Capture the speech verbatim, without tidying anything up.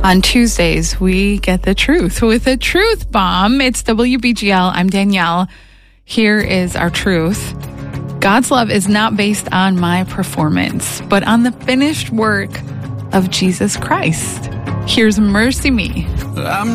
On Tuesdays, we get the truth with a truth bomb. It's W B G L. I'm Danielle. Here is our truth. God's love is not based on my performance, but on the finished work of Jesus Christ. Here's Mercy Me. I'm